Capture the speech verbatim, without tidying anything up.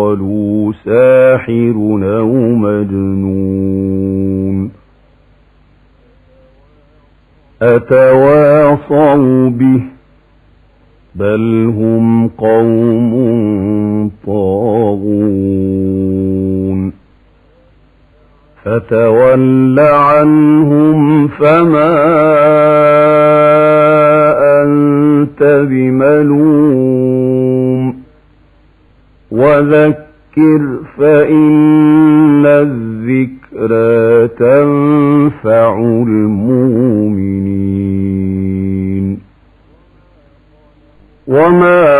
قالوا ساحر أو مجنون أتواصوا به بل هم قوم طاغون فتول عنهم فما أنت بملوم وذكر فإن الذكرى تنفع المؤمنين وما